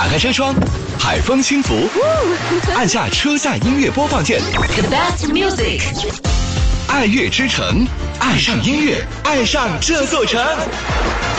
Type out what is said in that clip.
打开车窗，海风轻拂，按下车载音乐播放键。 The best music， 爱乐之城，爱上音乐，爱上这座城。